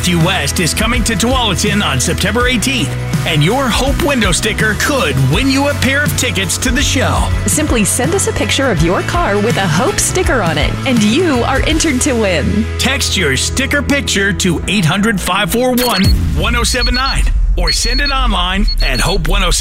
Matthew West is coming to Tualatin on September 18th, and your Hope window sticker could win you a pair of tickets to the show. Simply send us a picture of your car with a Hope sticker on it, and you are entered to win. Text your sticker picture to 800-541-1079 or send it online at hope107